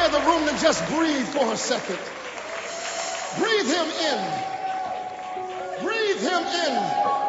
everybody in the room to just breathe for a second. Breathe him in. Breathe him in.